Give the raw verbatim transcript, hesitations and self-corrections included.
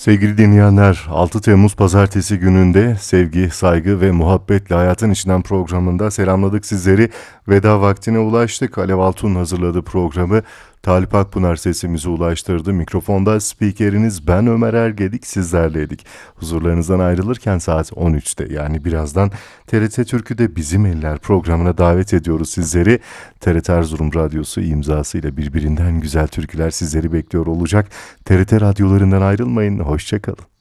Sevgili dinleyenler, altı Temmuz Pazartesi gününde Sevgi, Saygı ve Muhabbetle Hayatın İçinden programında selamladık sizleri. Veda vaktine ulaştık. Alev Altun'un hazırladığı programı Talip Akpınar sesimizi ulaştırdı. Mikrofonda spikeriniz ben Ömer Ergedik, sizlerleydik. Huzurlarınızdan ayrılırken saat on üçte, yani birazdan T R T Türkü'de Bizim Eller programına davet ediyoruz sizleri. T R T Erzurum Radyosu imzasıyla birbirinden güzel türküler sizleri bekliyor olacak. T R T radyolarından ayrılmayın, hoşça kalın.